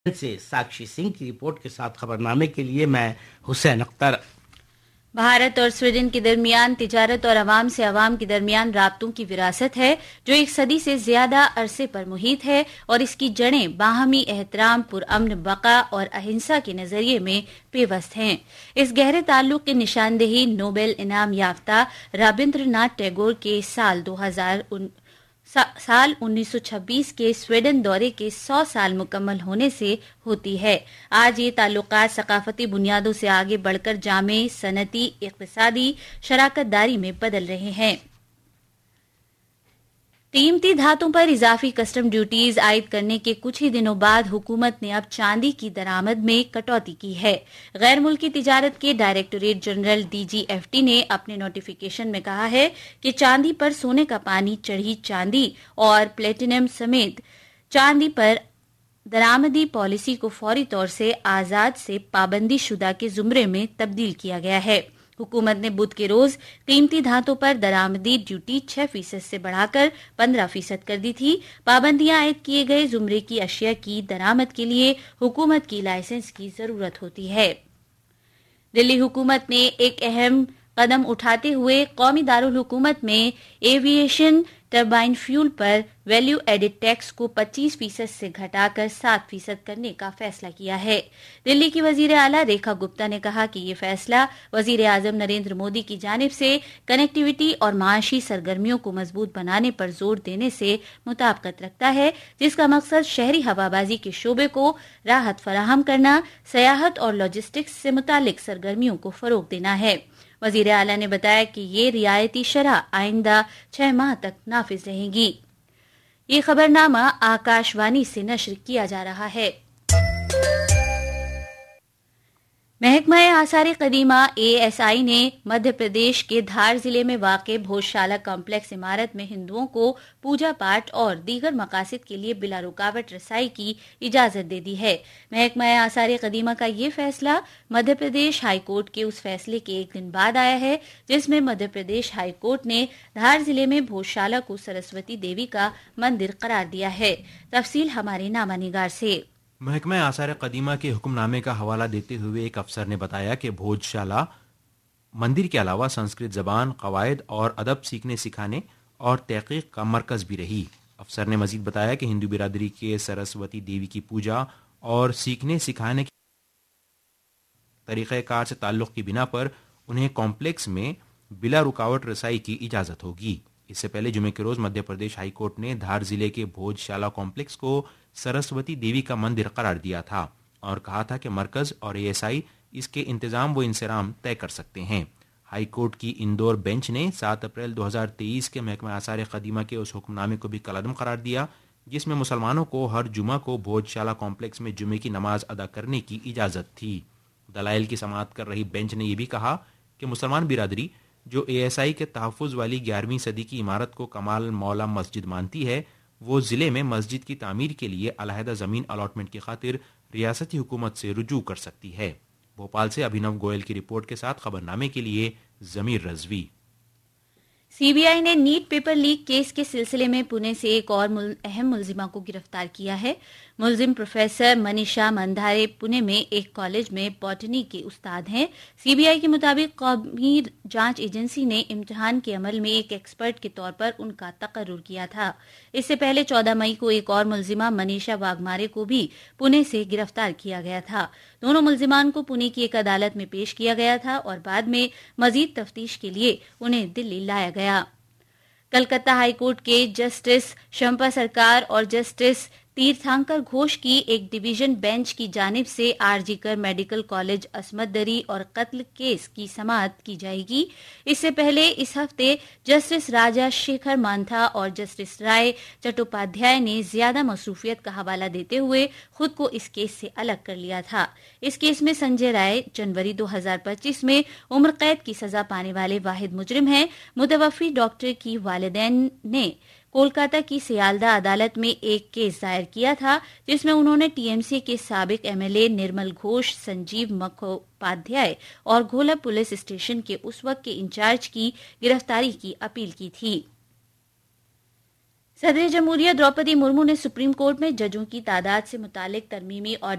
سے ساکشی سنگھ کی رپورٹ کے ساتھ خبرنامے کے لیے میں حسین اختر۔ بھارت اور سویڈن کے درمیان تجارت اور عوام سے عوام کے درمیان رابطوں کی وراثت ہے جو ایک صدی سے زیادہ عرصے پر محیط ہے اور اس کی جڑیں باہمی احترام، پرامن بقا اور اہنسا کے نظریے میں پیوست ہیں۔ اس گہرے تعلق کی نشاندہی نوبل انعام یافتہ رابندر ناتھ ٹیگور کے سال 1926 کے سویڈن دورے کے 100 سال مکمل ہونے سے ہوتی ہے۔ آج یہ تعلقات ثقافتی بنیادوں سے آگے بڑھ کر جامع صنعتی اقتصادی شراکت داری میں بدل رہے ہیں۔ قیمتی دھاتوں پر اضافی کسٹم ڈیوٹیز عائد کرنے کے کچھ ہی دنوں بعد حکومت نے اب چاندی کی درآمد میں کٹوتی کی ہے۔ غیر ملکی تجارت کے ڈائریکٹوریٹ جنرل DGFT نے اپنے نوٹیفیکیشن میں کہا ہے کہ چاندی پر سونے کا پانی چڑھی چاندی اور پلیٹینم سمیت چاندی پر درآمدی پالیسی کو فوری طور سے آزاد سے پابندی شدہ کے زمرے میں تبدیل کیا گیا ہے۔ حکومت نے بدھ کے روز قیمتی دھاتوں پر درآمدی ڈیوٹی 6% سے بڑھا کر 15% کر دی تھی۔ پابندیاں عائد کیے گئے زمرے کی اشیاء کی درآمد کے لیے حکومت کی لائسنس کی ضرورت ہوتی ہے۔ دلی حکومت نے ایک اہم قدم اٹھاتے ہوئے قومی دارالحکومت میں ایویشن ٹربائن فیول پر ویلیو ایڈڈ ٹیکس کو 25% سے گھٹا کر 7% کرنے کا فیصلہ کیا ہے۔ دلی کی وزیر اعلیٰ ریکھا گپتا نے کہا کہ یہ فیصلہ وزیر اعظم نریندر مودی کی جانب سے کنیکٹیوٹی اور معاشی سرگرمیوں کو مضبوط بنانے پر زور دینے سے مطابقت رکھتا ہے، جس کا مقصد شہری ہوابازی کے شعبے کو راحت فراہم کرنا، سیاحت اور لاجسٹکس سے متعلق سرگرمیوں کو فروغ دینا ہے۔ وزیر اعلیٰ نے بتایا کہ یہ رعایتی شرح آئندہ 6 ماہ تک نافذ رہے گی۔ یہ خبرنامہ آکاش وانی سے نشر کیا جا رہا ہے۔ محکمہ آثار قدیمہ ASI نے مدھیہ پردیش کے دھار ضلع میں واقع بھوجشالہ کمپلیکس عمارت میں ہندوؤں کو پوجا پاٹ اور دیگر مقاصد کے لیے بلا رکاوٹ رسائی کی اجازت دے دی ہے۔ محکمہ آثار قدیمہ کا یہ فیصلہ مدھیہ پردیش ہائی کورٹ کے اس فیصلے کے ایک دن بعد آیا ہے جس میں مدھیہ پردیش ہائی کورٹ نے دھار ضلع میں بھوجشالہ کو سرسوتی دیوی کا مندر قرار دیا ہے۔ تفصیل ہمارے نامہ نگار سے۔ محکمہ آثار قدیمہ کے حکم نامے کا حوالہ دیتے ہوئے ایک افسر نے بتایا کہ بھوجشالہ مندر کے علاوہ سنسکرت زبان، قواعد اور ادب سیکھنے سکھانے اور تحقیق کا مرکز بھی رہی۔ افسر نے مزید بتایا کہ ہندو برادری کے سرسوتی دیوی کی پوجا اور سیکھنے سکھانے کے طریقہ کار سے تعلق کی بنا پر انہیں کمپلیکس میں بلا رکاوٹ رسائی کی اجازت ہوگی۔ اس سے پہلے جمعے کے روز مدھیہ پردیش ہائی کورٹ نے دھار ضلع کے بھوجشالہ کمپلیکس کو سرسوتی دیوی کا مندر قرار دیا تھا اور کہا تھا کہ مرکز اور ASI اس کے انتظام و انصرام طے کر سکتے ہیں۔ ہائی کورٹ کی اندور بینچ نے 7 اپریل 2023 کے محکمہ آثار قدیمہ کے اس حکم نامے کو بھی کالعدم قرار دیا جس میں مسلمانوں کو ہر جمعہ کو بھوجشالہ کمپلیکس میں جمعے کی نماز ادا کرنے کی اجازت تھی۔ دلائل کی سماعت کر رہی بینچ نے یہ بھی کہا کہ مسلمان برادری جو ASI کے تحفظ والی 11ویں صدی کی عمارت کو کمال مولا مسجد مانتی ہے، وہ ضلع میں مسجد کی تعمیر کے لیے علیحدہ زمین الاٹمنٹ کی خاطر ریاستی حکومت سے رجوع کر سکتی ہے۔ بھوپال سے ابھینو گوئل کی رپورٹ کے ساتھ خبرنامے کے لیے ضمیر رضوی۔ CBI نے نیٹ پیپر لیک کیس کے سلسلے میں پونے سے ایک اور اہم ملزمہ کو گرفتار کیا ہے۔ ملزم پروفیسر منیشا مندھارے پونے میں ایک کالج میں باٹنی کے استاد ہیں۔ CBI کے مطابق قومی جانچ ایجنسی نے امتحان کے عمل میں ایک ایکسپرٹ کے طور پر ان کا تقرر کیا تھا۔ اس سے پہلے 14 مئی کو ایک اور ملزمہ منیشا واگمارے کو بھی پونے سے گرفتار کیا گیا تھا۔ دونوں ملزمان کو پونے کی ایک عدالت میں پیش کیا گیا تھا اور بعد میں مزید تفتیش کے لیے انہیں دلی لایا گیا۔ کلکتہ ہائی کورٹ کے جسٹس شمپا سرکار اور جسٹس تیرتھانکر گھوش کی ایک ڈویژن بینچ کی جانب سے RG کر میڈیکل کالج عصمت دری اور قتل کیس کی سماعت کی جائے گی۔ اس سے پہلے اس ہفتے جسٹس راجا شیکھر مانتھا اور جسٹس رائے چٹوپادھیائے نے زیادہ مصروفیت کا حوالہ دیتے ہوئے خود کو اس کیس سے الگ کر لیا تھا۔ اس کیس میں سنجے رائے جنوری 2025 میں عمر قید کی سزا پانے والے واحد مجرم ہیں۔ متوفی ڈاکٹر کی والدین نے کولکاتہ کی سیالدہ عدالت میں ایک کیس دائر کیا تھا جس میں انہوں نے TMC کے سابق MLA نرمل گھوش، سنجیو مکھوپادھیائے اور گھولا پولیس اسٹیشن کے اس وقت کے انچارج کی گرفتاری کی اپیل کی تھی۔ صدر جمہوریہ دروپدی مرمو نے سپریم کورٹ میں ججوں کی تعداد سے متعلق ترمیمی اور